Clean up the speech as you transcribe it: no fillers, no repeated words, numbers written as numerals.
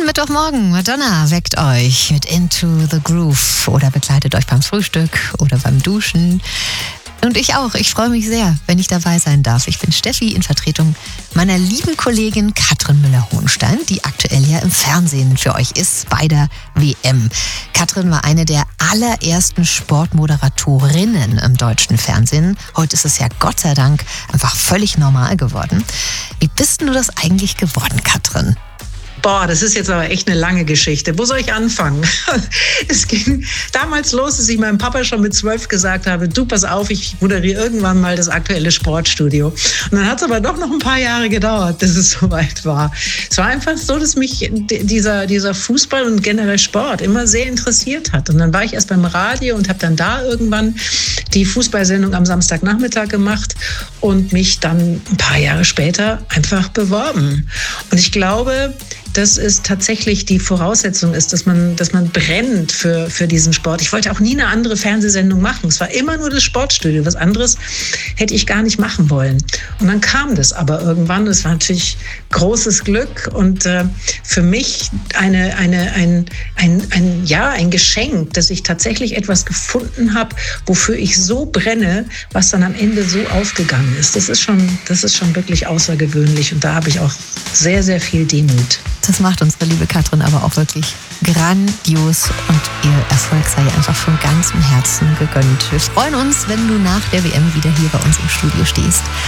schönen Mittwochmorgen. Madonna weckt euch mit Into the Groove oder begleitet euch beim Frühstück oder beim Duschen. Und ich auch. Ich freue mich sehr, wenn ich dabei sein darf. Ich bin Steffi in Vertretung meiner lieben Kollegin Katrin Müller-Hohenstein, die aktuell ja im Fernsehen für euch ist bei der WM. Katrin war eine der allerersten Sportmoderatorinnen im deutschen Fernsehen. Heute ist es ja Gott sei Dank einfach völlig normal geworden. Wie bist denn du das eigentlich geworden, Katrin? Boah, das ist jetzt aber echt eine lange Geschichte. Wo soll ich anfangen? Es ging damals los, dass ich meinem Papa schon mit 12 gesagt habe, du, pass auf, ich moderiere irgendwann mal das aktuelle Sportstudio. Und dann hat es aber doch noch ein paar Jahre gedauert, bis es soweit war. Es war einfach so, dass mich dieser Fußball und generell Sport immer sehr interessiert hat. Und dann war ich erst beim Radio und habe dann da irgendwann die Fußballsendung am Samstagnachmittag gemacht und mich dann ein paar Jahre später einfach beworben. Und ich glaube, dass es tatsächlich die Voraussetzung ist, dass man brennt für diesen Sport. Ich wollte auch nie eine andere Fernsehsendung machen. Es war immer nur das Sportstudio. Was anderes hätte ich gar nicht machen wollen. Und dann kam das aber irgendwann. Das war natürlich großes Glück und für mich ein Geschenk, dass ich tatsächlich etwas gefunden habe, wofür ich so brenne, was dann am Ende so aufgegangen ist. Das ist schon wirklich außergewöhnlich und da habe ich auch sehr, sehr viel Demut. Das macht unsere liebe Katrin aber auch wirklich grandios und ihr Erfolg sei ihr einfach von ganzem Herzen gegönnt. Wir freuen uns, wenn du nach der WM wieder hier bei uns im Studio stehst.